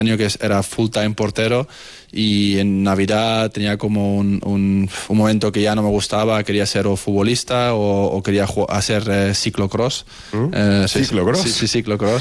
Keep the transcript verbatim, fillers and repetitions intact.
año que era full time portero y en Navidad tenía como un, un, un momento que ya no me gustaba, quería ser o futbolista o, o quería hacer eh, ciclocross. ¿Mm? Eh, sí, ¿Ciclocross? Sí, sí, ciclocross.